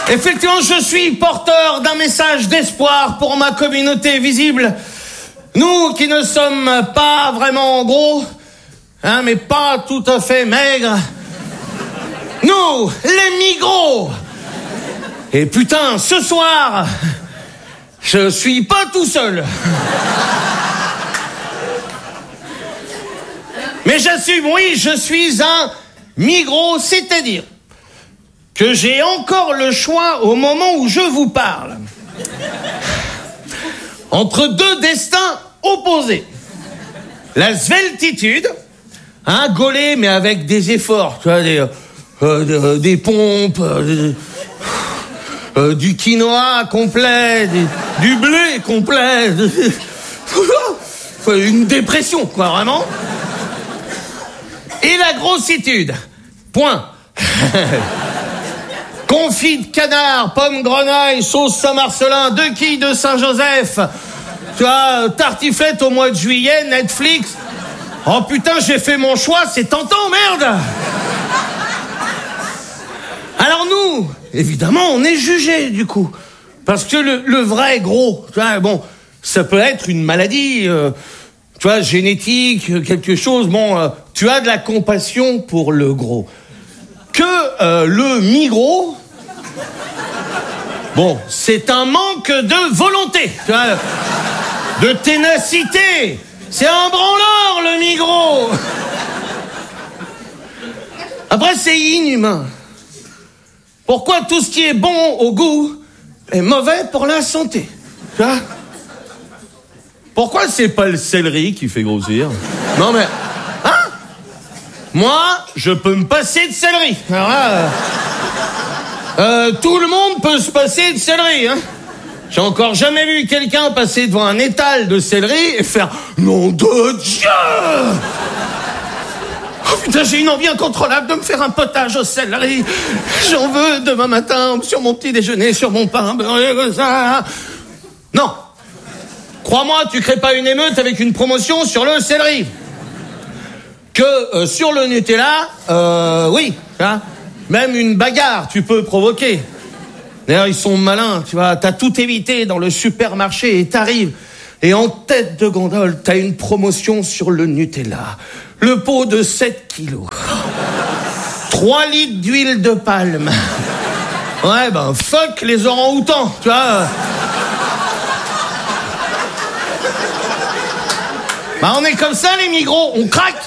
Effectivement, je suis porteur d'un message d'espoir pour ma communauté visible. Nous qui ne sommes pas vraiment gros, hein, mais pas tout à fait maigres. Nous, les migros. Et putain, ce soir, je suis pas tout seul. Mais j'assume, oui, je suis un migros, c'est-à-dire que j'ai encore le choix au moment où je vous parle. Entre deux destins opposés. La sveltitude, hein, gaulé mais avec des efforts, tu vois, des pompes, du quinoa complet, du blé complet, une dépression, quoi, vraiment. Et la grossitude, point. Confit de canard, pomme grenaille, sauce Saint-Marcelin, 2 quilles de Saint-Joseph, tu vois, tartiflette au mois de juillet, Netflix. Oh putain, j'ai fait mon choix, c'est tentant, merde. Alors nous, évidemment, on est jugés, du coup. Parce que le vrai gros, tu vois, bon, ça peut être une maladie, tu vois, génétique, quelque chose, bon, tu as de la compassion pour le gros. Que le mi-gros, bon, c'est un manque de volonté, tu vois, de ténacité. C'est un branleur, le mi-gros. Après, c'est inhumain. Pourquoi tout ce qui est bon au goût est mauvais pour la santé, tu vois? Pourquoi c'est pas le céleri qui fait grossir? Non mais, hein? Moi, je peux me passer de céleri. Alors là, tout le monde peut se passer de céleri, hein? J'ai encore jamais vu quelqu'un passer devant un étal de céleri et faire « Nom de Dieu !» Oh putain, j'ai une envie incontrôlable de me faire un potage au céleri. J'en veux demain matin sur mon petit déjeuner, sur mon pain beurré comme ça. Non. Crois-moi, tu crées pas une émeute avec une promotion sur le céleri. Que sur le Nutella, oui, hein, même une bagarre, tu peux provoquer. D'ailleurs, ils sont malins, tu vois, t'as tout évité dans le supermarché et t'arrives. Et en tête de gondole, t'as une promotion sur le Nutella. Le pot de 7 kilos. 3 litres d'huile de palme. Ouais, ben, fuck les orang-outans, tu vois. Bah, on est comme ça, les migros, on craque.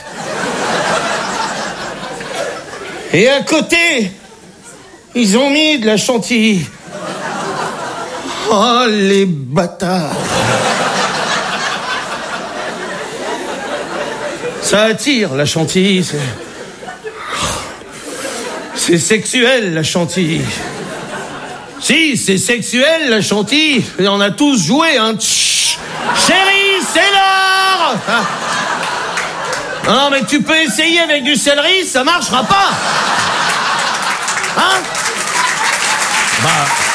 Et à côté, ils ont mis de la chantilly. Oh, les bâtards. Ça attire, la chantilly. C'est sexuel, la chantilly. Si, c'est sexuel, la chantilly. Et on a tous joué, hein. Tch, chérie, c'est l'heure. Non, mais tu peux essayer avec du céleri, ça marchera pas. Hein? Bah.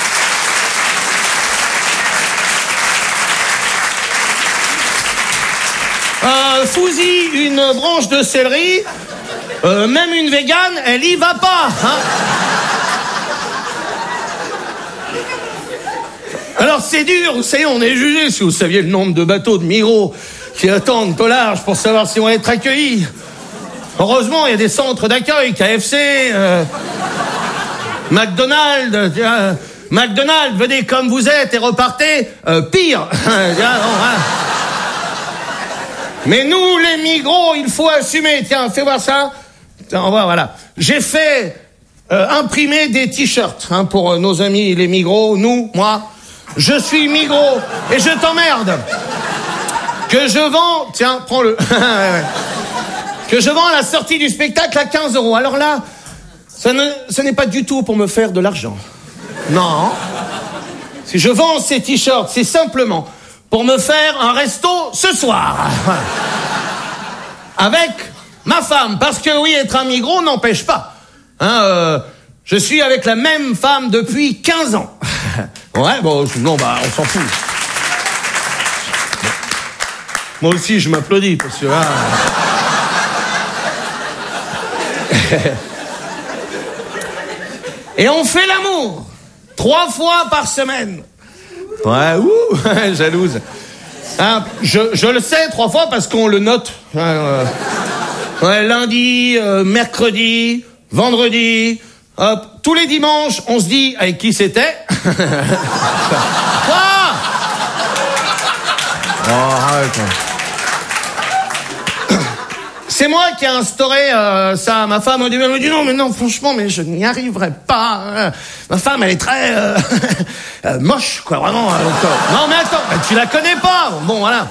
Fous-y une branche de céleri, même une végane, elle y va pas, hein? Alors c'est dur, vous savez, on est jugé, si vous saviez le nombre de bateaux de migros qui attendent au large pour savoir si on va être accueillis. Heureusement, il y a des centres d'accueil, KFC, McDonald's, McDonald's, venez comme vous êtes et repartez, pire. Mais nous, les migros, il faut assumer. Tiens, fais voir ça. Tiens, voilà. J'ai fait imprimer des t-shirts, hein, pour nos amis les migros. Nous, moi, je suis migros et je t'emmerde. Que je vends... Tiens, prends-le. Que je vends à la sortie du spectacle à 15 €. Alors là, ce n'est pas du tout pour me faire de l'argent. Non. Si je vends ces t-shirts, c'est simplement pour me faire un resto ce soir. Avec ma femme. Parce que oui, être un migros n'empêche pas. Hein, je suis avec la même femme depuis 15 ans. Ouais, bon, non, bah, on s'en fout. Moi aussi, je m'applaudis, parce que là... Et on fait l'amour 3 fois par semaine. Ouais, ouh, jalouse. Hein, je le sais 3 fois parce qu'on le note. Ouais, lundi, mercredi, vendredi, hop, tous les dimanches, on se dit avec qui c'était. Quoi? Oh, arrête. C'est moi qui ai instauré ça. Ma femme au début elle me dit non, franchement, mais je n'y arriverai pas. Ma femme, elle est très moche, quoi, vraiment. Non, mais attends, tu la connais pas. Bon, voilà.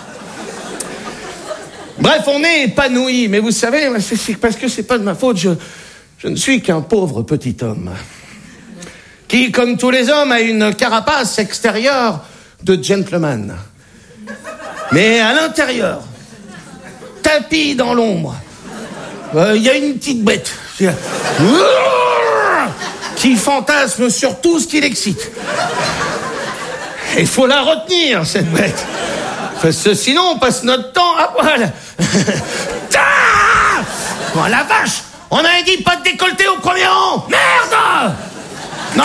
Bref, on est épanoui, mais vous savez, c'est parce que c'est pas de ma faute. Je ne suis qu'un pauvre petit homme qui, comme tous les hommes, a une carapace extérieure de gentleman. Mais à l'intérieur, tapis dans l'ombre, il y a une petite bête qui fantasme sur tout ce qui l'excite. Il faut la retenir, cette bête. Parce que sinon, on passe notre temps à poil. Oh, la vache! On avait dit pas de décolleté au premier rang! Merde! Non.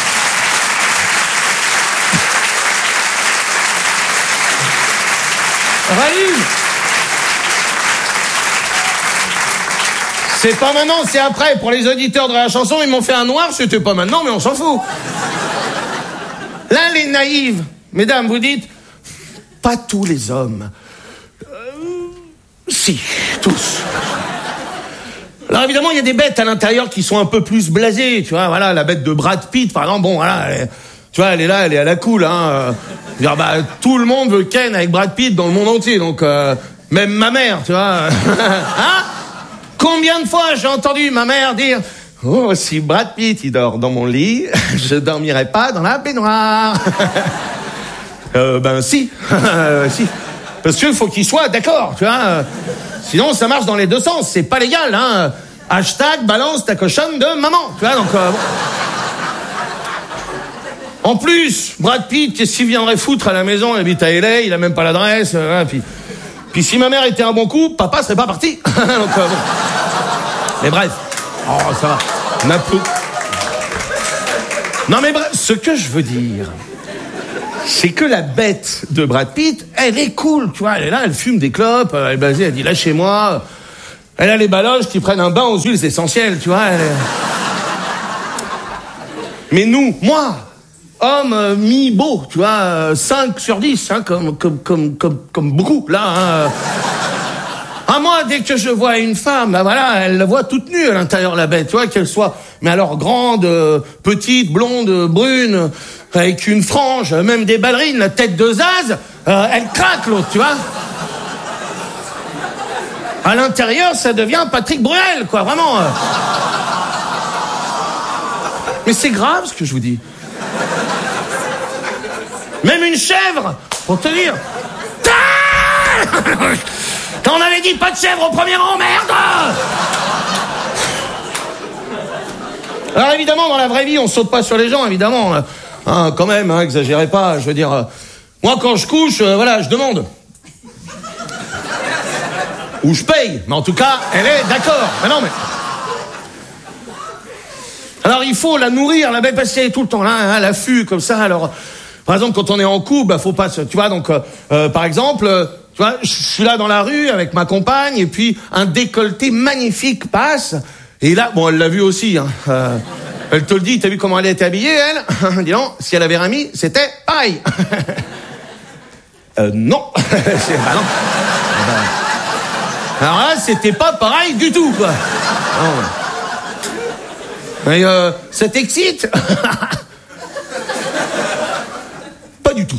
Rallume! C'est pas maintenant, c'est après. Pour les auditeurs de la chanson, ils m'ont fait un noir, c'était pas maintenant, mais on s'en fout. Là, les naïves, mesdames, vous dites, pas tous les hommes. Si, tous. Alors évidemment, il y a des bêtes à l'intérieur qui sont un peu plus blasées, tu vois, voilà, la bête de Brad Pitt, par exemple, bon, voilà, tu vois, elle est là, elle est à la cool, hein. Tout le monde veut ken avec Brad Pitt dans le monde entier, donc, même ma mère, tu vois. Hein? Combien de fois j'ai entendu ma mère dire « Oh, si Brad Pitt, il dort dans mon lit, je dormirai pas dans la baignoire. » Si. Si. Parce qu'il faut qu'il soit d'accord, tu vois. Sinon, ça marche dans les deux sens. C'est pas légal, hein. Hashtag balance ta cochonne de maman, tu vois, donc... En plus, Brad Pitt, qu'est-ce qu'il viendrait foutre à la maison? Il habite à LA, il a même pas l'adresse, puis si ma mère était un bon coup, papa serait pas parti. Donc, bon. Mais bref. Oh, ça va. On a peu. Non, mais bref, ce que je veux dire, c'est que la bête de Brad Pitt, elle est cool, tu vois. Elle est là, elle fume des clopes, elle est basée, elle dit lâchez-moi. Elle a les baloches qui prennent un bain aux huiles essentielles, tu vois. Mais nous, moi, homme mi-beau, tu vois, 5 sur 10, hein, comme beaucoup, là. Hein. Ah, moi, dès que je vois une femme, bah voilà, elle la voit toute nue à l'intérieur, la bête, tu vois, qu'elle soit, mais alors grande, petite, blonde, brune, avec une frange, même des ballerines, la tête de Zaz, elle craque, l'autre, tu vois. À l'intérieur, ça devient Patrick Bruel, quoi, vraiment. Mais c'est grave, ce que je vous dis. Même une chèvre, pour te dire. Quand on avait dit pas de chèvre au premier rang, merde! Alors évidemment, dans la vraie vie, on saute pas sur les gens, évidemment. Hein, quand même, hein, exagérez pas, je veux dire... moi, quand je couche, voilà, je demande. Ou je paye, mais en tout cas, elle est d'accord. Mais non, mais... Alors, il faut la nourrir, la bête, parce qu'elle est tout le temps là, hein, à l'affût, comme ça, alors... Par exemple, quand on est en couple, bah, faut pas se... Tu vois, donc, par exemple... tu vois, je suis là dans la rue avec ma compagne, et puis un décolleté magnifique passe, et là, bon, elle l'a vu aussi, hein, elle te le dit, t'as vu comment elle était habillée, elle? Dis donc, si elle avait remis, c'était pareil. Non. Bah non. Alors là, c'était pas pareil du tout, quoi. Non. Mais ça t'excite? Pas du tout.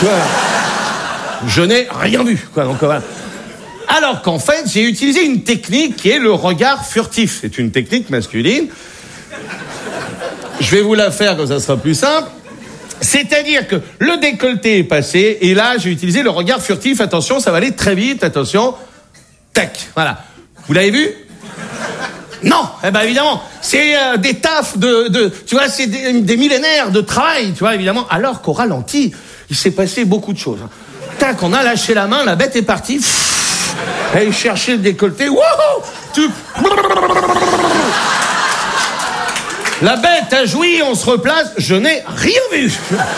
Je n'ai rien vu, quoi. Donc voilà. Alors qu'en fait, j'ai utilisé une technique qui est le regard furtif. C'est une technique masculine. Je vais vous la faire, comme ça sera plus simple. C'est-à-dire que le décolleté est passé, et là, j'ai utilisé le regard furtif. Attention, ça va aller très vite. Attention. Tac. Voilà. Vous l'avez vu? Non, eh ben évidemment, c'est des tafs tu vois, c'est des millénaires de travail, tu vois, évidemment. Alors qu'au ralenti, il s'est passé beaucoup de choses. Tac, on a lâché la main, la bête est partie. Elle cherchait le décolleté. Wouhou! La bête a joui, on se replace, je n'ai rien vu.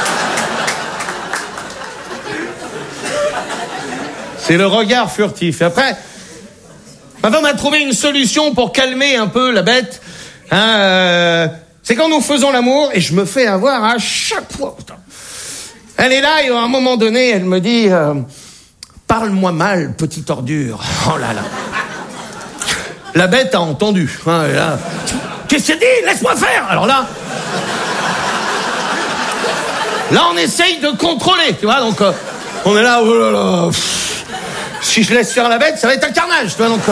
C'est le regard furtif. Et après, ma femme a trouvé une solution pour calmer un peu la bête. C'est quand nous faisons l'amour, et je me fais avoir à chaque fois. Putain. Elle est là, et à un moment donné, elle me dit parle-moi mal, petite ordure. Oh là là. La bête a entendu. Là. Qu'est-ce que tu dis? Laisse-moi faire. Alors là, on essaye de contrôler, tu vois. Donc, on est là, oh là là. Si je laisse faire la bête, ça va être un carnage, tu vois. Donc,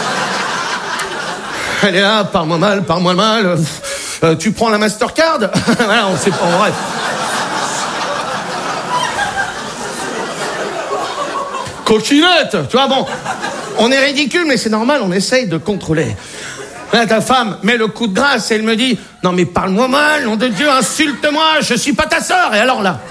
elle est là, parle-moi mal. Tu prends la Mastercard. Voilà, on sait pas, bref. Coquinette, tu vois, bon. On est ridicule, mais c'est normal, on essaye de contrôler. Là, ta femme met le coup de grâce et elle me dit « Non mais parle-moi mal, nom de Dieu, insulte-moi, je suis pas ta sœur !» Et alors là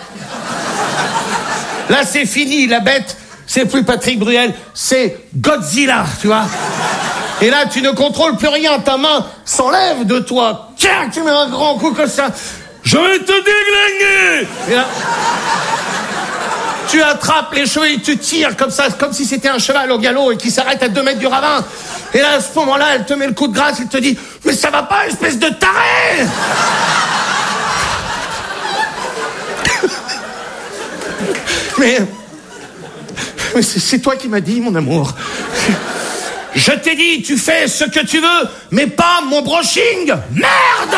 c'est fini, la bête, c'est plus Patrick Bruel, c'est Godzilla, tu vois. Et là, tu ne contrôles plus rien, ta main s'enlève de toi. Tiens, tu mets un grand coup comme ça. Je vais te déglinguer. Et là, tu attrapes les cheveux et tu tires comme ça, comme si c'était un cheval au galop et qui s'arrête à 2 mètres du ravin. Et là, à ce moment-là, elle te met le coup de grâce, elle te dit « Mais ça va pas, espèce de taré !» Mais c'est toi qui m'as dit, mon amour. Je t'ai dit, tu fais ce que tu veux, mais pas mon brushing. Merde!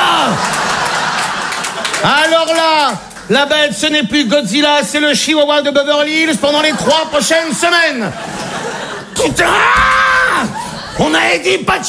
Alors là, la bête, ce n'est plus Godzilla, c'est le Chihuahua de Beverly Hills pendant les 3 prochaines semaines. Putain! On a dit pas de